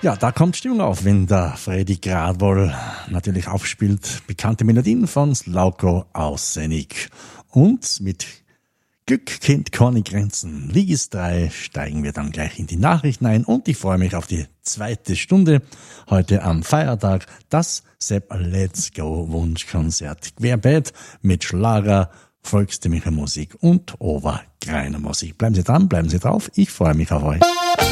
Ja, da kommt Stimmung auf, wenn der Freddy Gradwohl natürlich aufspielt. Bekannte Melodien von Slauko Aussenig. Und mit Glück kennt keine Grenzen. Liegis 3 steigen wir dann gleich in die Nachrichten ein und ich freue mich auf die zweite Stunde heute am Feiertag. Das Sepp Let's Go Wunschkonzert querbeet mit Schlager, volkstümlicher Musik und Obergreiner Musik. Bleiben Sie dran, bleiben Sie drauf. Ich freue mich auf euch.